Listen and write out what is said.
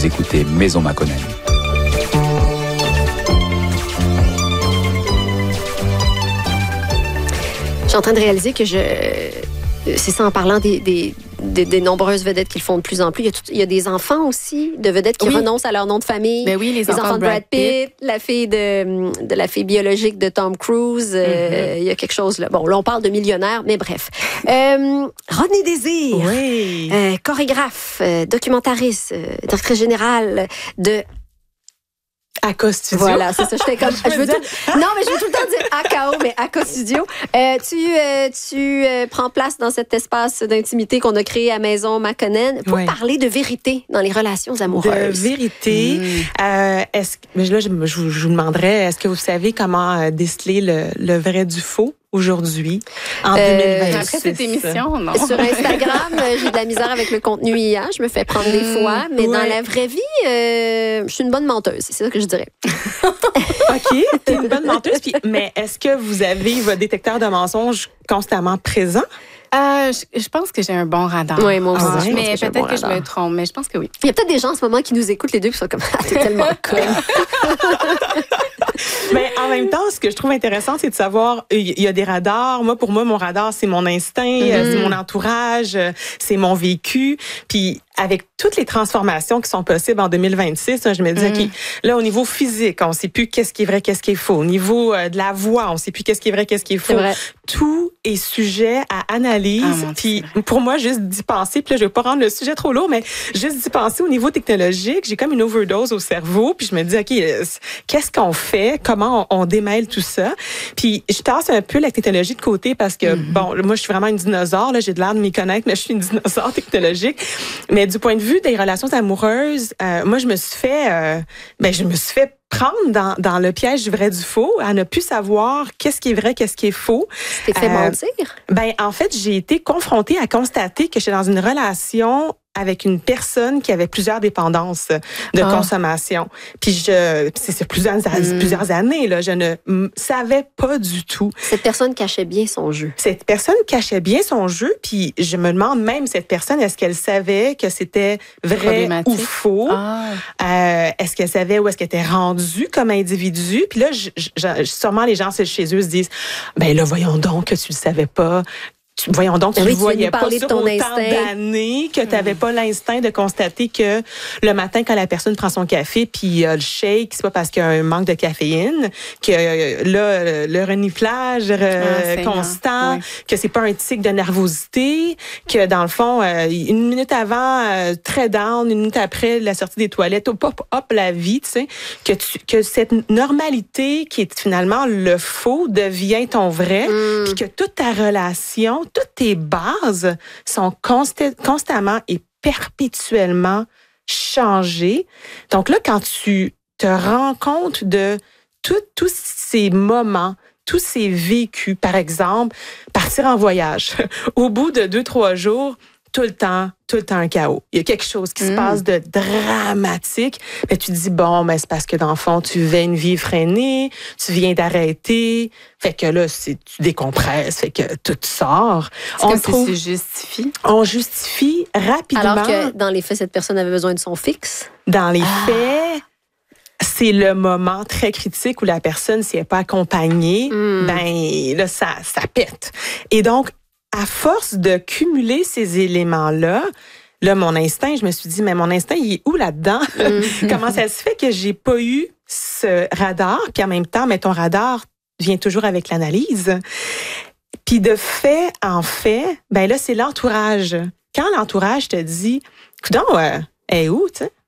Vous écoutez Maison Makonnen. Je suis en train de réaliser que c'est ça, en parlant des nombreuses vedettes qui le font de plus en plus. Il y a des enfants aussi de vedettes qui renoncent à leur nom de famille. Ben oui, les enfants de Brad Pitt, la fille de la fille biologique de Tom Cruise. Il y a quelque chose là. Bon, là, on parle de millionnaires, mais bref. Rodney Désir, chorégraphe, documentariste, directrice générale de ACA Studio. Voilà, c'est ça. Je fais comme. Non, mais je veux tout le temps dire AKO, mais ACA Studio. Tu prends place dans cet espace d'intimité qu'on a créé à Maison Makonnen pour parler de vérité dans les relations amoureuses. De vérité. Mais là, je vous demanderais, est-ce que vous savez comment déceler le vrai du faux? Aujourd'hui, en 2026. Après cette émission, non. Sur Instagram, j'ai de la misère avec le contenu IA. Je me fais prendre des fois. Mais dans la vraie vie, je suis une bonne menteuse. C'est ça que je dirais. OK, t'es une bonne menteuse. Mais est-ce que vous avez votre détecteur de mensonges constamment présent? Je pense que j'ai un bon radar. Oui, moi aussi. Mais peut-être que je me trompe, mais je pense que oui. Il y a peut-être des gens en ce moment qui nous écoutent les deux qui sont comme « t'es tellement conne ». Mais en même temps, ce que je trouve intéressant, c'est de savoir, il y a des radars. Pour moi, mon radar, c'est mon instinct, c'est mon entourage, c'est mon vécu. Puis avec toutes les transformations qui sont possibles en 2026, je me dis, OK, là, au niveau physique, on ne sait plus qu'est-ce qui est vrai, qu'est-ce qui est faux. Au niveau de la voix, on ne sait plus qu'est-ce qui est vrai, qu'est-ce qui est faux. Tout est sujet à analyse. Puis pour moi, juste d'y penser, puis là, je ne vais pas rendre le sujet trop lourd, mais juste d'y penser au niveau technologique, j'ai comme une overdose au cerveau. Puis je me dis, OK, qu'est-ce qu'on fait? Comment on démêle tout ça? Puis je tasse un peu la technologie de côté parce que, bon, moi, je suis vraiment une dinosaure. Là, j'ai de l'air de m'y connaître, mais je suis une dinosaure technologique. Mais du point de vue des relations amoureuses, moi, je me suis fait prendre dans le piège du vrai du faux, à ne plus savoir qu'est-ce qui est vrai, qu'est-ce qui est faux. Tu t'es fait mentir? En fait, j'ai été confrontée à constater que j'étais dans une relation avec une personne qui avait plusieurs dépendances de consommation. Puis c'est sur plusieurs années, là, je ne savais pas du tout. Cette personne cachait bien son jeu. Cette personne cachait bien son jeu, puis je me demande même, cette personne, est-ce qu'elle savait que c'était vrai ou faux? Est-ce qu'elle savait où est-ce qu'elle était rendue comme individu? Puis là, sûrement les gens chez eux se disent, ben là, voyons donc que tu le savais pas. Voyons donc, tu ne voyais pas sur autant d'années que tu n'avais pas l'instinct de constater que le matin, quand la personne prend son café puis le shake, c'est pas parce qu'il y a un manque de caféine, que le reniflage constant, que c'est pas un tic de nervosité, que dans le fond, une minute avant, très down, une minute après la sortie des toilettes, hop, la vie, tu sais, que cette normalité qui est finalement le faux devient ton vrai, puis que toute ta relation, toutes tes bases sont constamment et perpétuellement changées. Donc là, quand tu te rends compte de tous ces moments, tous ces vécus, par exemple, partir en voyage, au bout de 2-3 jours, tout le temps un chaos. Il y a quelque chose qui se passe de dramatique. Mais tu te dis, mais c'est parce que dans le fond, tu vivais une vie freinée, tu viens d'arrêter. Fait que là, tu décompresses, fait que tout sort. Se justifie? On justifie rapidement. Alors que dans les faits, cette personne avait besoin de son fixe. Dans les faits, c'est le moment très critique où la personne, si elle n'est pas accompagnée, là, ça pète. Et donc, à force de cumuler ces éléments-là, mon instinct, je me suis dit, mais mon instinct, il est où là-dedans? Comment ça se fait que j'ai pas eu ce radar? Puis en même temps, mais ton radar vient toujours avec l'analyse. Puis de fait en fait, là, c'est l'entourage. Quand l'entourage te dit, coudonc, elle est où, tu sais?